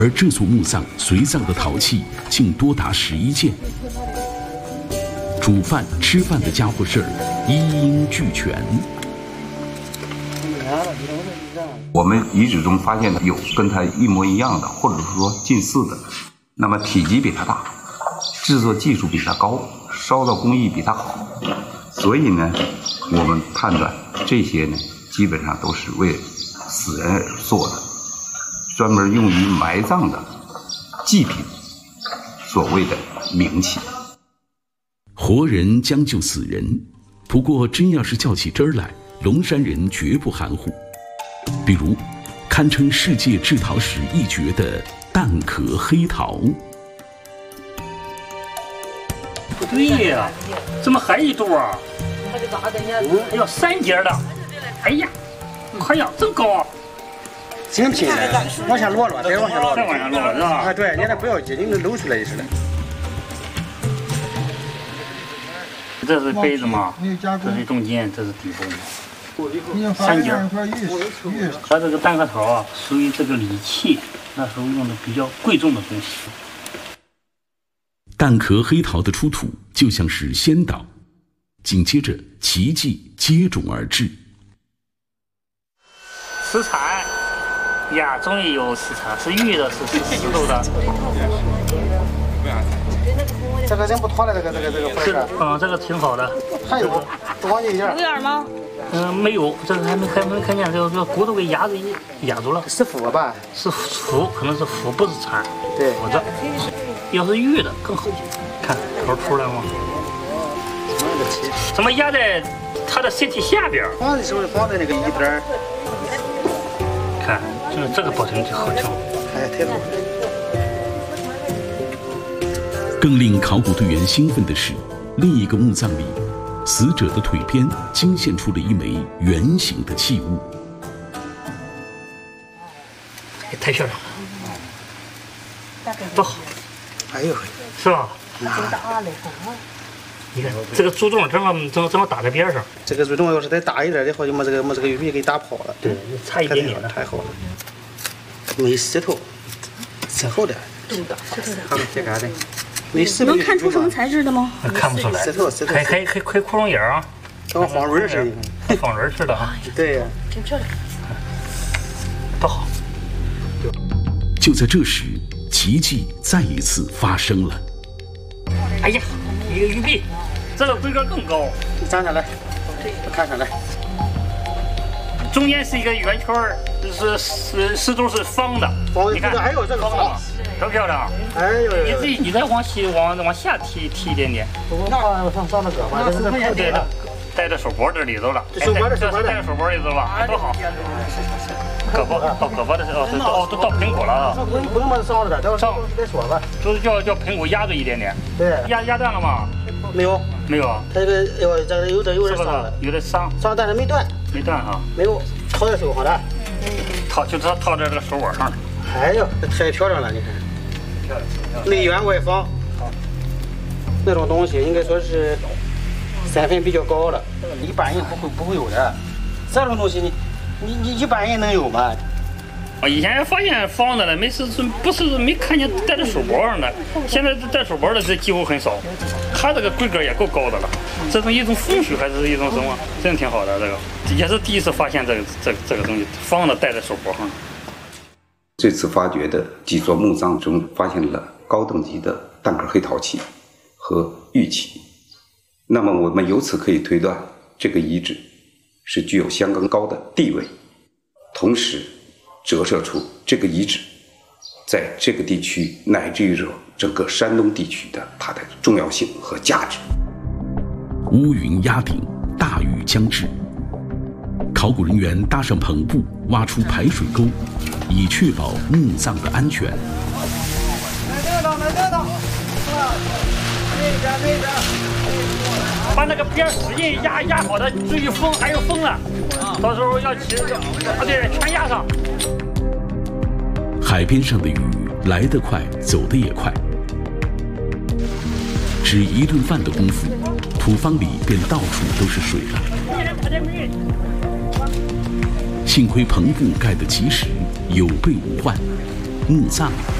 而这座墓葬随葬的陶器竟多达11件，煮饭、吃饭的家伙事儿一应俱全。 我们遗址中发现的有跟它一模一样的，或者是说近似的，那么体积比它大，制作技术比它高，烧造工艺比它好，所以呢，我们判断这些呢，基本上都是为死人而做的，专门用于埋葬的祭品，所谓的冥器。 活人将就死人，不过真要是较起真儿来，龙山人绝不含糊。比如，堪称世界制陶史一绝的蛋壳黑陶。 不对呀，怎么还一垛啊？哎呦，3节的，哎呀，哎呀，真高啊！ 挺平的，往下落，再往下落， 再往下落是吧？ 啊，对，你那不要紧，你能露出来就是了。 这是杯子嘛，这是中间，这是底部。3节。它这个蛋壳陶啊，属于这个礼器，那时候用的比较贵重的东西。 蛋壳黑陶的出土就像是先导，紧接着奇迹接踵而至。 石铲呀，终于有石铲，是玉的，是石头的。 这个人不脱了，这个是的，这个挺好的。 还有，多往近一点。 有点吗？ 没有，这个还没看见，这个骨头给压住了。 是斧吧？ 是斧，可能是斧，不是铲。 对， 斧子。要是玉的更好，看头出来吗？怎么压在他的身体下边？ 放的时候放在那个椅子儿。 看，这个保存就好听。 哎，太好了。 更令考古队员兴奋的是，另一个墓葬里，死者的腿边惊现出了一枚圆形的器物。 太漂亮了，多好！ 哎呦， 是吧？你看这个柱洞正好打在边上。这个柱洞要是再大一点的话，就把这个玉米给打跑了。 对，差一点点的。 太好了，没石头，石头的。这干的。 能看出什么材质的吗？ 看不出来。 石头， 还窟窿眼啊， 跟方轮似的。 方轮似的啊。 对呀。 挺漂亮。 多好。 就在这时，奇迹再一次发生了。 哎呀，一个玉璧，这个规格更高。 站下来，看上来。 中间是一个圆圈，四周是方的。你看， 哎呦，这个方的。多漂亮！ 哎呦， 你再往下提一点点。 我上那个吧， 对的，戴在手脖这里头了。 手脖的， 戴在手脖里头了，多好！胳膊到胳膊的时候，都到盆骨了啊！ 不能把它上了，上再说吧。 就是叫盆骨压住一点点。 对。 压断了吗？ 没有。 没有。 它这个这个有点伤了。 有点伤。 伤，但是没断。 没断哈。 没有，套在手上了。 套在这个手腕上了。 哎呦，这太漂亮了，你看。内圆外方，那种东西应该说是身份比较高的，一般人不会有的。这种东西你一般人能有吗？ 我以前发现方的了，没看见戴在手脖上的，现在戴手脖的这几乎很少。它这个规格也够高的了，这是一种风水还是一种什么？真挺好的，这个也是第一次发现这个东西方的戴在手脖上。 这次发掘的几座墓葬中，发现了高等级的蛋壳黑陶器和玉器。那么我们由此可以推断，这个遗址是具有相当高的地位，同时折射出这个遗址在这个地区乃至于整个山东地区的它的重要性和价值。 乌云压顶，大雨将至，考古人员搭上篷布，挖出排水沟，以确保墓葬的安全。 把那个边使劲压好的，注意风，还有风了，到时候要起，对，全压上。 海边上的雨来得快，走得也快，只一顿饭的功夫，土方里便到处都是水了。幸亏篷布盖得及时，有备无患， 墓葬。